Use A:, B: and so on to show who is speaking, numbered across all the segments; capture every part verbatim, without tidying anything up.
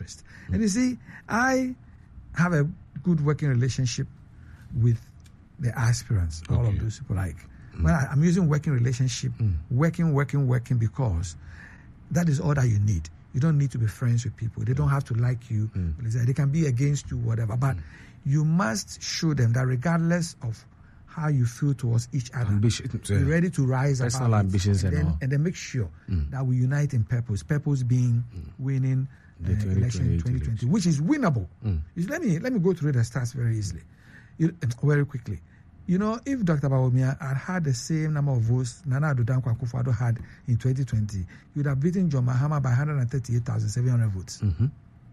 A: interest. Mm. And you see, I have a good working relationship with the aspirants, okay. all of those people. Like, mm. when I, I'm using working relationship, mm. working, working, working, because that is all that you need. You don't need to be friends with people. They don't have to like you. Mm. They can be against you, whatever. But mm. you must show them that regardless of how you feel towards each other, Ambition, uh, be ready to rise
B: personal
A: above
B: ambitions
A: and,
B: and,
A: then,
B: all.
A: and then make sure
B: mm.
A: that we unite in purpose. Purpose being mm. winning the uh, election in twenty twenty, which is winnable. Mm. Let me let me go through the stats very easily, you, very quickly. You know, if Doctor Bawumia had had the same number of votes Nana Addo Dankwa Akufo-Addo had in twenty twenty, he would have beaten John Mahama by one hundred thirty-eight thousand seven hundred votes. Mm-hmm.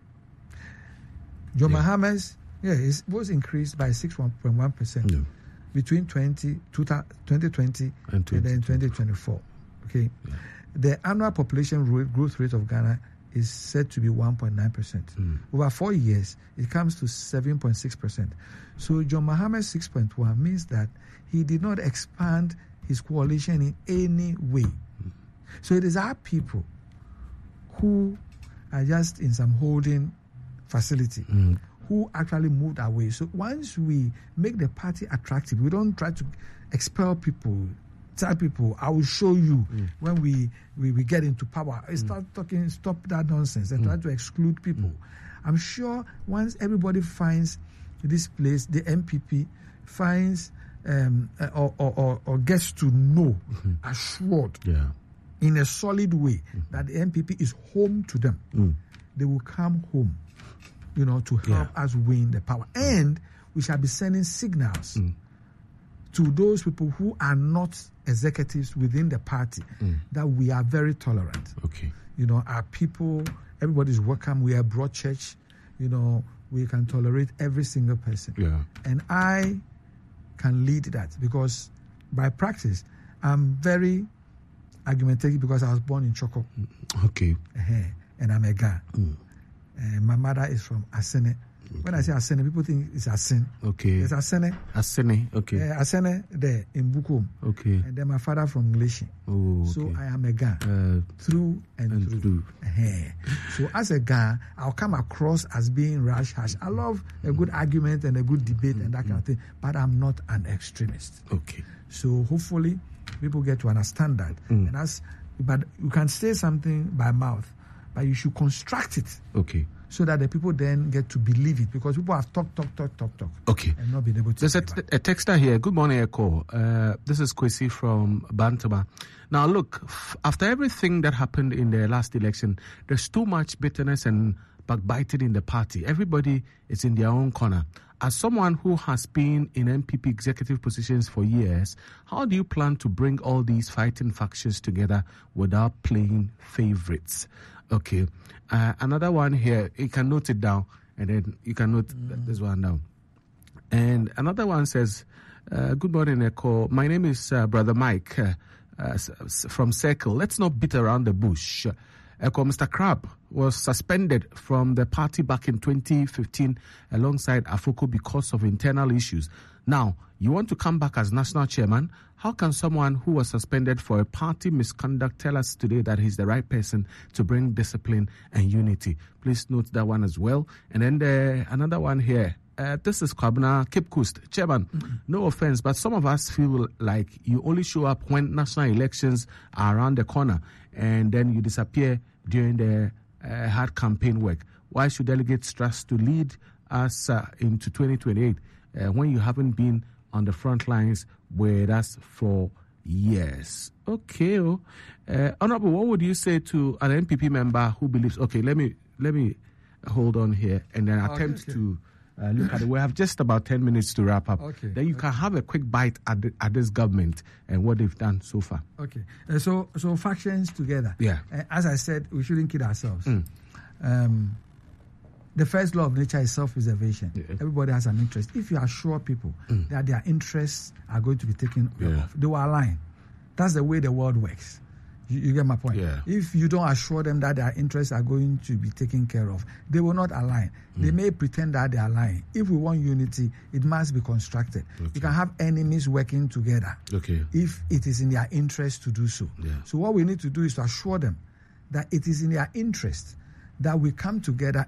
A: John yeah. Mahama's yeah, his votes increased by six point one percent. Yeah. Between twenty twenty and, and then twenty twenty-four. Okay. Yeah. The annual population growth rate of Ghana is said to be one point nine percent. Mm. Over four years, it comes to seven point six percent. So John Mahama's six point one means that he did not expand his coalition in any way. Mm. So it is our people who are just in some holding facility. Mm. Who actually moved away. So once we make the party attractive, we don't try to expel people, tell people, I will show you mm. when we, we, we get into power. Mm. Start talking, stop that nonsense and mm. try to exclude people. Mm. I'm sure once everybody finds this place, the M P P finds um, or, or, or, or gets to know, mm-hmm. assured,
B: yeah.
A: in a solid way mm. that the M P P is home to them, mm. they will come home. You know, to help yeah. us win the power. And we shall be sending signals mm. to those people who are not executives within the party mm. that we are very tolerant.
B: Okay.
A: You know, our people, everybody's welcome. We are a broad church. You know, we can tolerate every single person.
B: Yeah.
A: And I can lead that because by practice, I'm very argumentative because I was born in Choko.
B: Okay.
A: Uh-huh. And I'm a guy. Mm. Uh, my mother is from Asene. Okay. When I say Asene, people think it's Asen.
B: Okay.
A: It's Asene.
B: Asene, okay.
A: Uh, Asene there in Bukum.
B: Okay.
A: And then my father from Nglishi.
B: Oh, okay.
A: So I am a Ga.
B: Uh,
A: through and, and through. through. Uh-huh. So as a Ga, I'll come across as being rash hash. I love a good argument and a good debate mm-hmm. and that kind of thing, but I'm not an extremist.
B: Okay.
A: So hopefully people get to understand that. Mm. And as, but you can say something by mouth, but you should construct it.
B: Okay.
A: So that the people then get to believe it, because people have talked, talk, talk, talk, talk.
B: Okay.
A: And not been able to.
B: There's a, t- a texter here. Good morning, Echo. Uh, this is Kwesi from Bantaba. Now, look, f- after everything that happened in the last election, there's too much bitterness and backbiting in the party. Everybody is in their own corner. As someone who has been in M P P executive positions for years, how do you plan to bring all these fighting factions together without playing favorites? Okay. Uh, another one here, you can note it down, and then you can note mm. this one down. And another one says, uh, good morning, Echo. My name is uh, Brother Mike uh, uh, from Circle. Let's not beat around the bush. Echo, Mister Crab was suspended from the party back in twenty fifteen alongside Afoko because of internal issues. Now, you want to come back as national chairman? How can someone who was suspended for a party misconduct tell us today that he's the right person to bring discipline and unity? Please note that one as well. And then the, another one here. Uh, this is Kwabena Cape Coast. Chairman, mm-hmm. no offense, but some of us feel like you only show up when national elections are around the corner and then you disappear during the uh, hard campaign work. Why should delegates trust to lead us uh, into twenty twenty-eight uh, when you haven't been on the front lines with us for years? Okay. Oh. Uh, Honorable, what would you say to an M P P member who believes, okay, let me let me hold on here and then attempt okay, okay. to uh, look at it. We have just about ten minutes to wrap up.
A: Okay.
B: Then you
A: okay.
B: can have a quick bite at, the, at this government and what they've done so far.
A: Okay. Uh, so, so factions together.
B: Yeah.
A: Uh, as I said, we shouldn't kid ourselves.
B: Mm.
A: Um, the first law of nature is self-preservation. Yeah. Everybody has an interest. If you assure people mm. that their interests are going to be taken yeah. off, they will align. That's the way the world works. You, you get my point?
B: Yeah.
A: If you don't assure them that their interests are going to be taken care of, they will not align. Mm. They may pretend that they are lying. If we want unity, it must be constructed. Okay. You can have enemies working together
B: okay.
A: if it is in their interest to do so.
B: Yeah.
A: So what we need to do is to assure them that it is in their interest that we come together